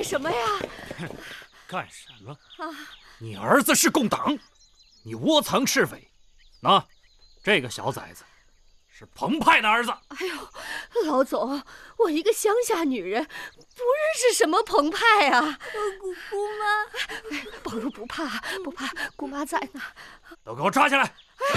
干什么呀？ 干什么？你儿子是共党，你窝藏赤匪。那，这个小崽子是彭派的儿子。 哎呦，老总，我一个乡下女人，不认识什么彭派啊。 姑妈， 宝如不怕，不怕，姑妈在呢。 都给我抓起来！